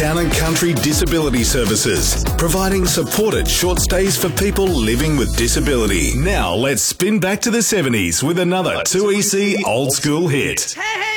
Town and Country Disability Services, providing supported short stays for people living with disability. Now let's spin back to the 70s with another 2EC old school hit. Hey, hey!